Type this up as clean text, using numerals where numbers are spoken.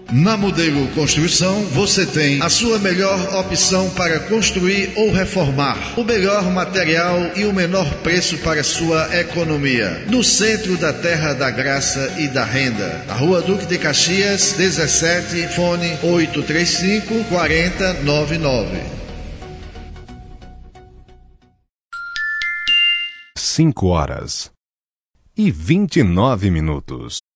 Na Modelo Construção, você tem a sua melhor opção para construir ou reformar. O melhor material e o menor preço para sua economia. No centro da Terra da Graça e da Renda. A Rua Duque de Caxias, 17, fone 835-4099. 5 horas e 29 minutos.